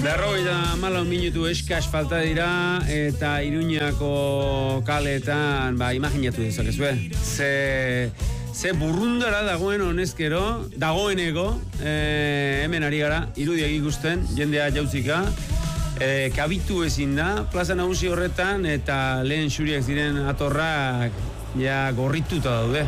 44 minutu eskas falta dira eta Iruñako kaletan, imaginatu dezakezue. Ze burrundara dagoen honezkero, dagoeneko, hemen ari gara, irudiak ikusten, jendea jauzika, kabitu ezin da, plaza nagusi horretan, eta lehen xuriak ziren atorrak ja gorrituta daude.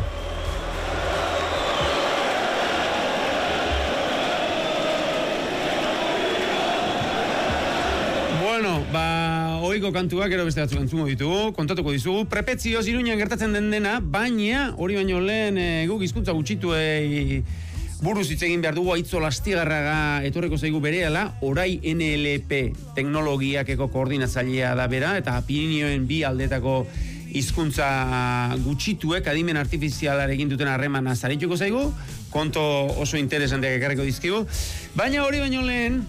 Oiko kantuak ero beste batzuk entzungo ditugu, kontatuko dizugu, prepetzioz Iruñan gertatzen den dena, baina hori baino lehen guk hizkuntza gutxituei buruz hitz egin behar dugu, Aitzo Lastigarraga etorreko zaigu berehala, Orai NLP teknologiakeko koordinatzailea da bera, eta Pirinioen bi aldetako hizkuntza gutxituek adimen artifizialarekin duten harremana zarituko zaigu, konto oso interesanteak ekarriko dizkigu, baina hori baino lehen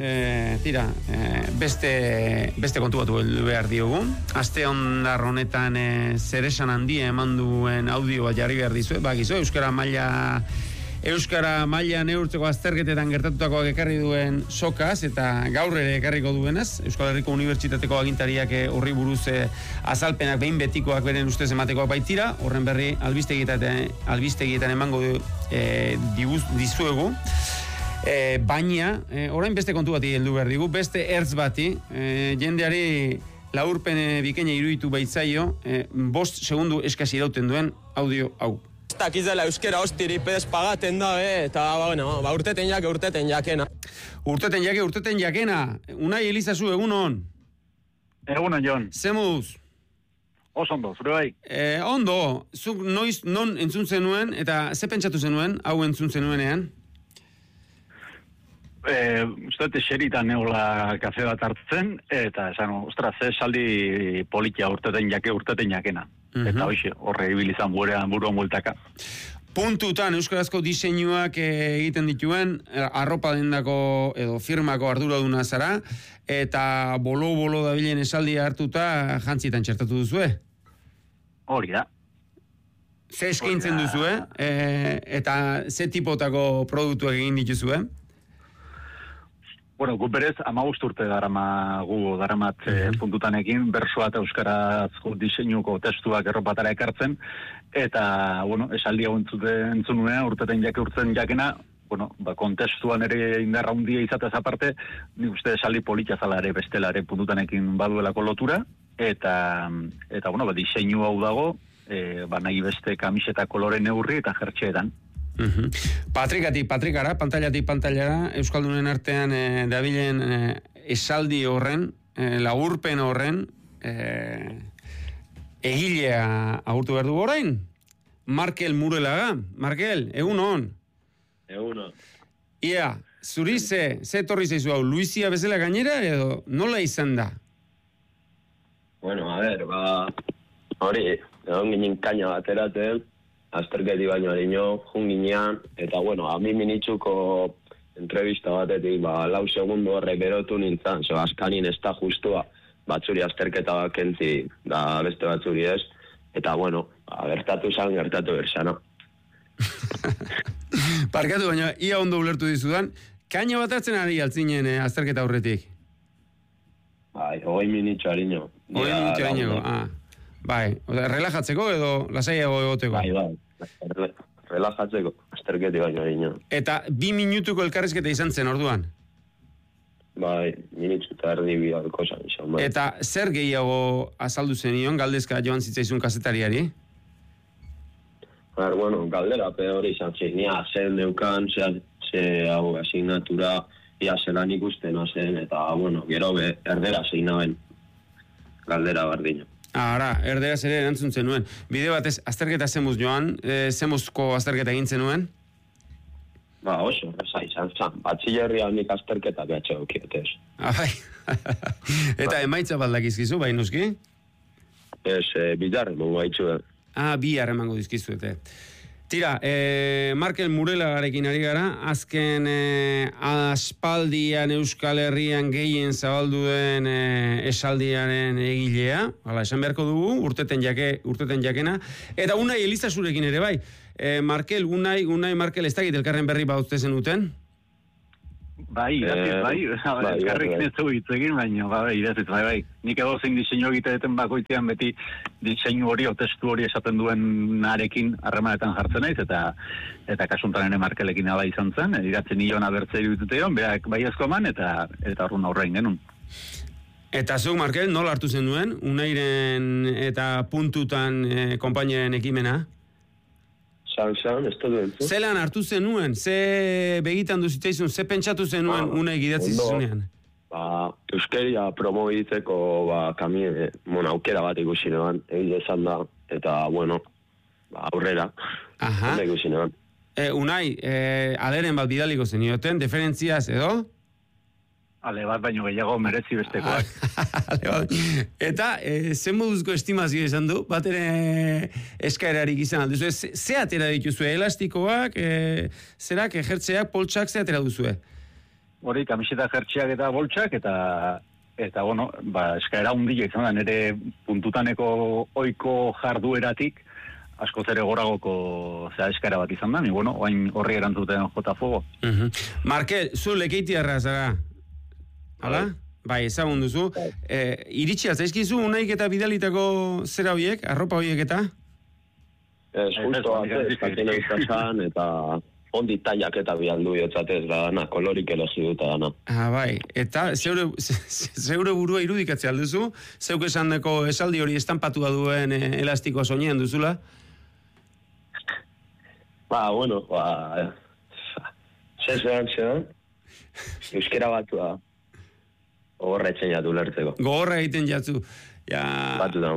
beste kontu batu behar diogu. Aste ondar honetan zeresan handia eman duen audio bat jarri behar dizue. Bakizu, Euskara maila neurtzeko azterketetan gertatutakoak ekarri duen sokaz, eta gaur ere ekarriko duenez, Euskal Herriko Unibertsitateko agintariak horri buruz azalpenak behin betikoak beren ustez ematekoak baitira, horren berri albistegietan emango dizuegu. Baina, orain beste kontu bati heldu behar digu, beste ertz bati, jendeari laurpen bikaina iruditu baitzaio, 5 segundu eskasi irauten duen audio hau. Ez dakizela euskera hostiripez pagaten da, eta urteten jakena. Urteten jakena. Unai Elizazu, egunon? Egunon, Jon. Zemuz? Oso ondo, zure bai? Ondo, zuk non entzun zenuen, eta ze pentsatu zenuen, hau entzun zenuenean? Uste xeritan neola kafe bat hartzen, eta esan, ostras, saldi politia urteten jakena. Eta hoxe, horre ibilizan buruan bueltaka. Puntutan, euskarazko diseinuak egiten dituen, arropa dendako edo firmako arduraduna zara, eta bolo dabilen esaldia hartuta jantzietan txertatu duzue? Hori da. Ze eskaintzen duzue, eta ze tipotako produktuak egin dituzue? Bueno, guperez, 15 urte daramat puntutanekin, bersoa eta euskarazko diseinuko testuak erropatara ekartzen, eta, esaldi hau entzununea, urteten jakena, kontestuan ere indarra hundia izatez aparte, nik uste esaldi politia zala ere bestela ere puntutanekin baduelako lotura, eta diseinu hau dago, nahi beste kamiseta kolore neurri eta jertxeetan. Patrikara, pantailatik pantailara, euskaldunen artean dabilen esaldi horren, laburpen horren, egilea agurtu behar du orain? Markel Murelaga. Markel, egunon? Egunon. Ia, zuri ze torri zaizu hau, Luizia bezala gainera edo nola izan da? Bueno, a ver, hori, egon ginen kaina bateratzen, azterketi baino harino, junginean, eta a mi minitzuko entrevista batetik, 4 segundu horrek berotu nintzen, azkanin ez da justua, batzuri azterketa bat kentzi, da beste batzuri ez, eta gertatu bersana. Parkatu baina, ia ondo ulertu dizudan, kaina bat hartzen ari altzinen azterketa horretik? 20 minitzu harino. 20 minitzu harino, Bai, relajatzeko edo lasaiago egoteko? Bai, relajatzeko, azterketi baino harino. Eta 2 minutuko elkarrizketa izan zen orduan? Bai, minitzu eta erdi bialko izan. Bai. Eta zer gehiago azaldu zenion galdezka joan zitzaizun kazetariari? Galdera, hori izan zen, nia zen neukan, ze hau asignatura, ia zelan ikusten zen, eta gero erdera zein naben galdera bardino. Ara, erderaz ere erantzun zenuen. Bide batez, azterketa zemuz joan, zemuzko azterketa egin zenuen? Oso, izan zan. Batxillerrian nik azterketa behatxe dukiotez. Eta emaitza baldak izkizu, bai nuski? Ez, bidarren mongo haitzu. Bihar emango dizkizuete. Tira, Markel Murelagarekin ari gara, azken aspaldian Euskal Herrian gehien zabaldu den esaldiaren egilea, esan beharko dugu, urteten jakena, eta Unai Elizazurekin ere bai. Markel, Unai, Markel, ez dakit elkarren berri bautze zenuten? Bai, eskarrik nezu hitz egin, baina, idatziz, bai. Nik edo zein diseinu egiteetan bakoitzean beti diseinu hori, o testu hori esaten duen narekin harremanetan jartzen naiz, eta kasuntan ere Markelekin ala izan zen, idatzen nion abertzea irudituteion, berak bai ezko eman, eta horren aurrein genuen. Eta zuk, Markel, nola hartu zen duen, Unairen eta puntutan konpainaren ekimena? San, ez duen. Zelan hartu zenuen, ze begitan duziteizun, ze pentsatu zenuen Unai gidatzi zunean? Euskeria promoitzeko aukera bat ikusi neban, egile esan da, eta, aurrera, ikusi neban. Unai, aleren bat bidaliko zenioten, deferentziaz edo? Ale bat baino gehiago merezi bestekoak. Eta, zen moduzko estimazio izan du, bat ere eskaerarik izan alduzu. Ze atera dituzue, elastikoak, zerak, jertzeak, poltsak, ze atera duzue? Hori, kamiseta jertzeak eta boltsak, eta eskaera hundia izan da, nire puntutaneko oiko jardueratik, askoz ere goragoko eskaera bat izan da, oain horri erantzuten jota fuego. Markel, zu lekeitiarra zara? Hala? Bai, ezagun duzu. Iritsi altzaizkizu, Unaik eta bidalitako zera horiek, arropa horiek eta? Justo eskatzen izan, eta ondi taiak eta bialdu jotzatez da dana, kolorik elegi dut dana. Bai, eta zeure burua irudikatzea alduzu, zeuk esandeko esaldi hori estampatua duen elastikoa soinean duzula? Zeran, euskera batua. Gogorra etxen jatu lertzeko. Gogorra egiten jatzu. Batu da,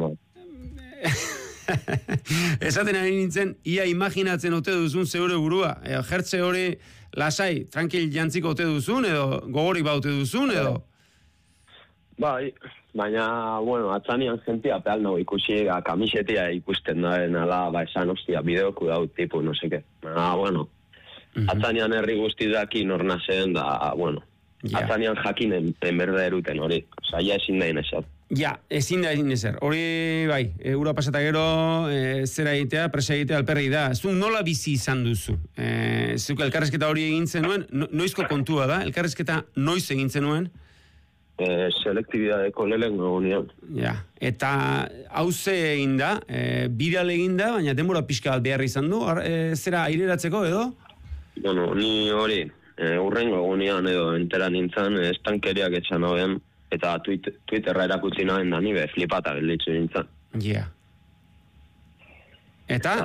Esaten ari nintzen, ia imaginatzen ote duzun zeure burua. Jertze hori lasai, tranquil jantziko ote duzun, edo gogorik baute duzun, edo? Bai, baina, atzanian jentia peal nago ikusi, kamisetia ikusten daren, esan, bideoku dau tipu, no seke. Atzanian herri guzti daki norna zen, Atzanean jakinen enberda eruten hori. Ja ezin da inesat. Ja, ezin da ineser. Hori, bai, ura pasata gero, zera egitea, presa egitea alperri da. Zu nola bizi izan duzu? Zuk elkarrezketa hori egin zenuen, noizko kontua da? Elkarrezketa noiz egin zenuen? Selektibidadeko lehen gogunean. Ja, eta hauze egin da, biral egin da, baina denbora pixka behar izan du, zera aireratzeko edo? Ni hori... urrengo egunean edo entera nintzen, estankeriak etxan hoben, eta Twitterra erakutsi nahen da, nibe flipata gelditzu nintzen. Ja. Eta?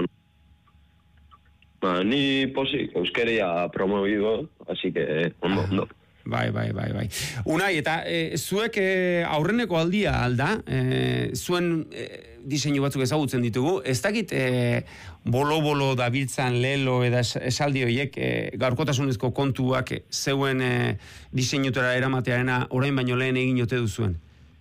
Ni posik euskeria promovido, así que ondo. Bai. Unai, eta zuek aurreneko aldia alda, zuen diseinu batzuk ezagutzen ditugu, ez dakit bolo-bolo dabiltzan lelo eta esaldi horiek gaurkotasunezko kontuak zeuen diseinutara eramatearena orain baino lehen egin ote duzuen?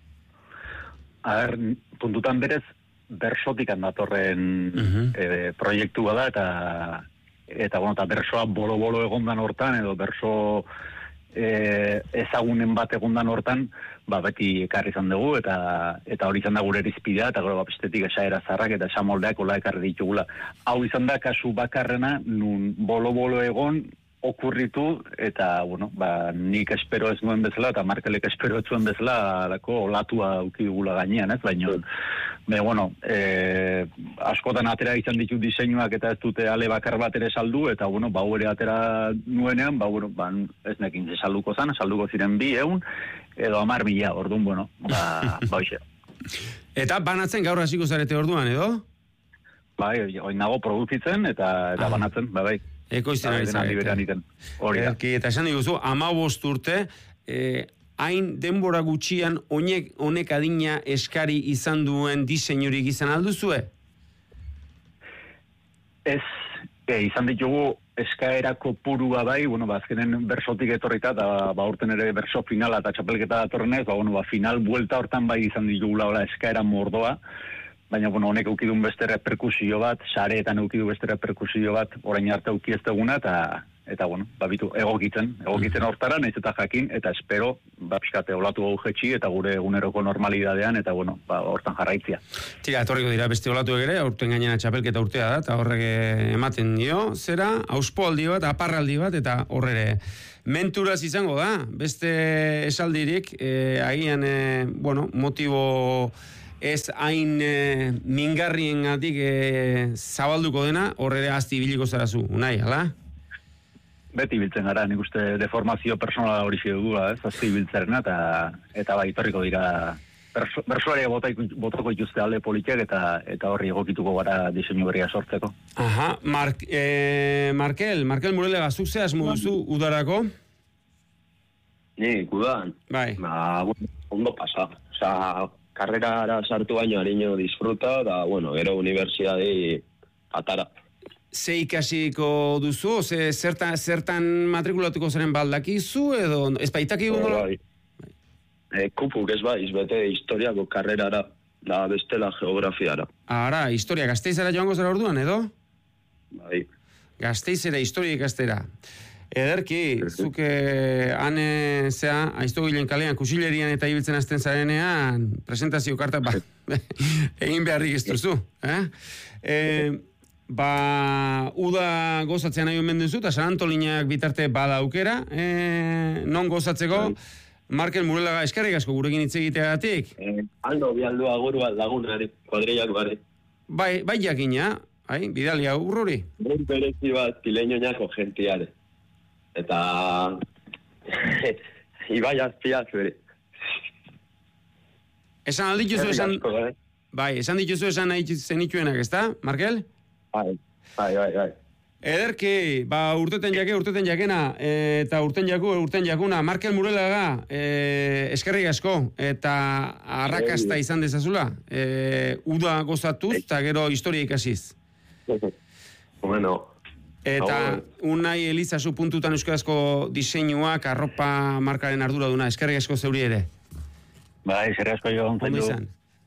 Puntutan berez, bersotik datorren proiektua da, eta bersoa bolo-bolo egondan hortan, edo berso ezagunen bat egondan hortan, beti ekarri izan dugu, eta hori izan da gure erizpidea, eta gero bestetik esaera zarrak eta esamoldeak ola ekarri ditugula. Hau izan da kasu bakarrena, nun bolo-bolo egon, okurritu, eta, nik espero ez nuen bezala, eta Markelek espero ez zuen bezala, olatua uki dugula gainean, ez? Baina, askotan atera izan ditu diseinuak eta ez dute ale bakar bat ere saldu, eta, hau ere atera nuenean, ez nekin salduko ziren 200, edo 10.000, orduan, hoxe. Eta banatzen gaur hasiko zarete orduan, edo? Bai, hori nago produzitzen, eta banatzen, bai. Ekoizten ari zarete. Eta esan diguzu, 15 urte, hain denbora gutxian honek adina eskari izan duen diseinurik izan alduzue? Ez, izan ditugu eskaerako purua bai, azkenen bersotik etorrita, eta urten ere berso finala eta txapelketa datorrenez, final buelta hortan bai izan ditugula eskaera mordoa, baina, honek eukidun beste reperkusio bat, sareetan eukidu beste reperkusio bat, orain arte euki ez duguna, bueno, bitu egokitzen hortara, nahiz eta jakin, eta espero, pixkate olatu hau jetxi, eta gure eguneroko normalidadean, eta bueno, hortan jarraitzia. Tira, etorriko dira beste olatu ere, aurten gainera txapelketa urtea da, eta horrek ematen dio, zera, auspoaldi bat, aparraldi bat, eta horrere menturaz izango da, beste esaldirik, agian, motibo ez hain mingarriengatik zabalduko dena, horrere azti biliko zarazu, Unai, ala? Beti biltzen gara, nik uste deformazio personala hori dugula, azti biltzerena, eta bai, torriko dira bersuaria botako ituzte alde politiak, eta horri egokituko gara diseinu berria sortzeko. Aha, Markel Murelega, zuk zehaz moduzu udarako? Nik, udan? Bai. Ondo pasa. Osa, karrerara sartu baino harino disfruta, da, gero universidadi atara. Ze ikasiko duzu? Zertan matrikulatuko zaren baldakizu, edo ez baitaki gundo? Kupuk ez bete historiako karrerara, da bestela geografiara. Ara, historia, Gasteizera joango zara orduan, edo? Bai. Gasteizera, historia ikastera. Ederki, zuke aizto gilen kalean, kusilerian eta ibiltzen azten zarenean, presentazio karta, egin beharrik ez duzu. Uda gozatzea nahi omen duzu, eta San Antolinak bitarte bada aukera, non gozatzeko, Markel Murelega, eskerrik asko gurekin hitz egiteagatik. Aldo, bialdu agur bat lagunari, kuadriak bari. Bai jakina, bidali aurruri. Berezi bat, pileñoñako gentiare. Eta Ibai azpiak bere. Esan aldituzu esan dituzu esan nahi zenituenak, ezta, Markel? Bai. Ederki, urteten jakena, eta urten jakuna, Markel Murelega, eskerrik asko, eta arrakasta izan dezazula, uda gozatuz, eta gero historia ikasiz. Bueno. Eta Unai Elizazu puntutan euskarazko diseinuak, arropa markaren ardura duna, eskerrik asko zeuri ere. Bai, eskerrik asko jo. Ondo izan.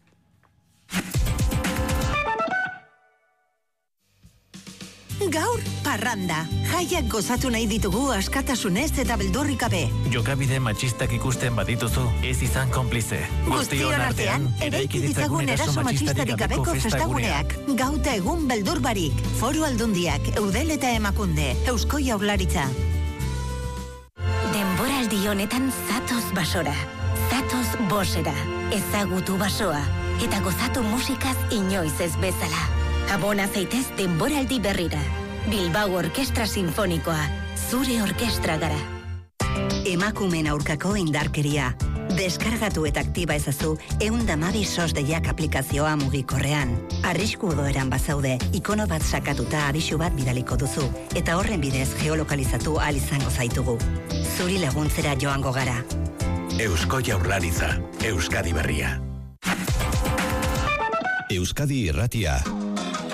Gaur, parranda. Jaiak gozatu nahi ditugu askatasunez eta beldurrik gabe. Jokabide matxistak ikusten badituzu, ez izan konplize. Guztion artean, eraiki ditzagun eraso matxistarik gabeko festaguneak. Gauta egun beldur barik. Foru Aldundiak, Eudel eta Emakunde, Eusko Jaurlaritza. Denboraldi honetan zatoz basora. Zatoz bosera. Ezagutu basoa. Eta gozatu musikaz inoiz ez bezala. Abona zaitez denboraldi berrira. Bilbao Orkestra Sinfonikoa. Zure orkestra gara. Emakumeen aurkako indarkeria. Deskargatu eta aktiba ezazu 112 SOS deiak aplikazioa mugikorrean. Arrisku odoeran bazaude, ikono bat sakatuta abisu bat bidaliko duzu. Eta horren bidez geolokalizatu ahal izango zaitugu. Zuri laguntzera joango gara. Eusko Jaurlaritza. Euskadi Berria. Euskadi Irratia.